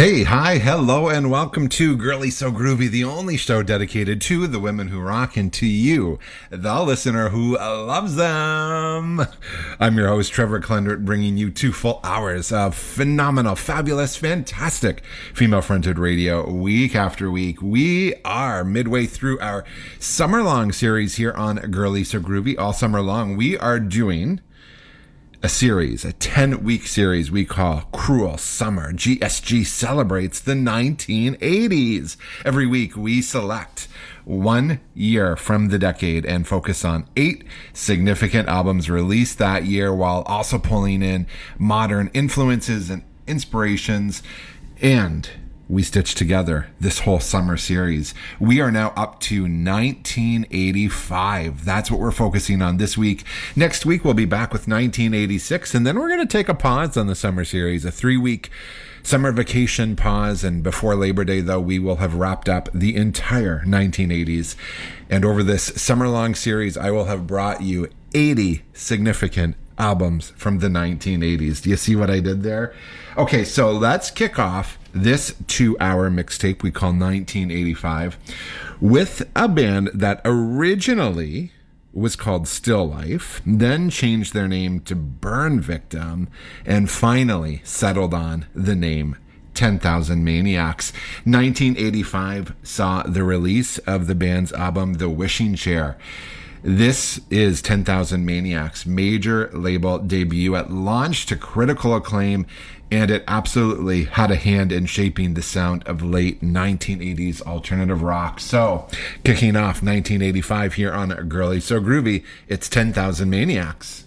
Hey, hi, hello, and welcome to Girly So Groovy, the only show dedicated to the women who rock and to you, the listener who loves them. I'm your host, Trevor Klendert, bringing you 2 full hours of phenomenal, fabulous, fantastic female-fronted radio week after week. We are midway through our summer-long series here on Girly So Groovy. All summer long, we are doing a 10-week series we call Cruel Summer. GSG celebrates the 1980s. Every week we select 1 year from the decade and focus on 8 significant albums released that year while also pulling in modern influences and inspirations, and we stitched together this whole summer series. We are now up to 1985. That's what we're focusing on this week. Next week, we'll be back with 1986, and then we're going to take a pause on the summer series, a 3-week summer vacation pause. And before Labor Day, though, we will have wrapped up the entire 1980s. And over this summer-long series, I will have brought you 80 significant albums from the 1980s. Do you see what I did there? Okay, so let's kick off this 2-hour mixtape we call 1985 with a band that originally was called Still Life, then changed their name to Burn Victim, and finally settled on the name 10,000 Maniacs. 1985 saw the release of the band's album The Wishing Chair. This is 10,000 Maniacs' major label debut. It launched to critical acclaim, and it absolutely had a hand in shaping the sound of late 1980s alternative rock. So, kicking off 1985 here on Girly So Groovy, it's 10,000 Maniacs.